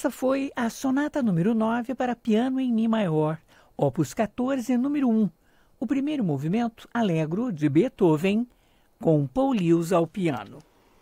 Essa foi a Sonata número 9 para piano em Mi maior, opus 14, número 1, o primeiro movimento Allegro de Beethoven, com Paul Lewis ao piano.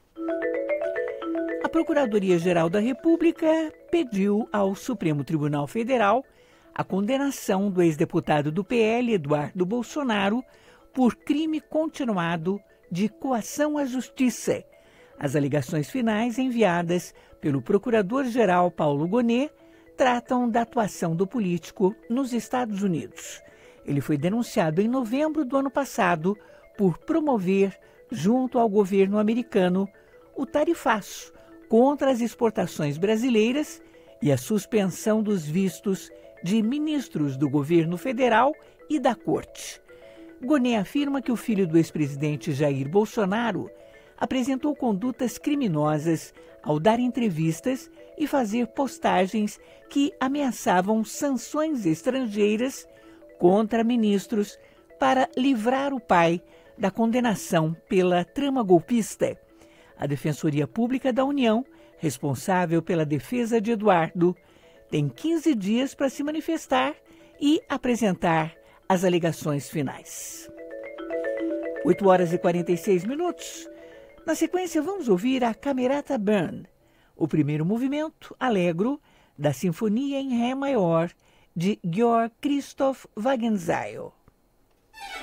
A Procuradoria-Geral da República pediu ao Supremo Tribunal Federal a condenação do ex-deputado do PL, Eduardo Bolsonaro, por crime continuado de coação à justiça. As alegações finais enviadas pelo Procurador-Geral Paulo Gonet tratam da atuação do político nos Estados Unidos. Ele foi denunciado em novembro do ano passado por promover, junto ao governo americano, o tarifaço contra as exportações brasileiras e a suspensão dos vistos de ministros do governo federal e da corte. Gonet afirma que o filho do ex-presidente Jair Bolsonaro apresentou condutas criminosas ao dar entrevistas e fazer postagens que ameaçavam sanções estrangeiras contra ministros para livrar o pai da condenação pela trama golpista. A Defensoria Pública da União, responsável pela defesa de Eduardo, tem 15 dias para se manifestar e apresentar as alegações finais. 8h46. Na sequência, vamos ouvir a Camerata Bern, o primeiro movimento Allegro da Sinfonia em Ré maior de Georg Christoph Wagenseil.